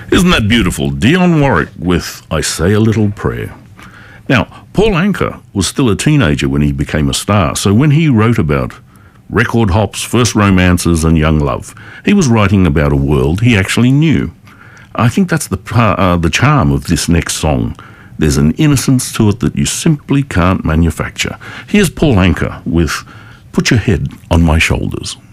Isn't that beautiful? Dionne Warwick with I Say a Little Prayer. Now, Paul Anka was still a teenager when he became a star, so when he wrote about record hops, first romances and young love, he was writing about a world he actually knew. I think that's the charm of this next song. There's an innocence to it that you simply can't manufacture. Here's Paul Anka with Put Your Head on My Shoulders.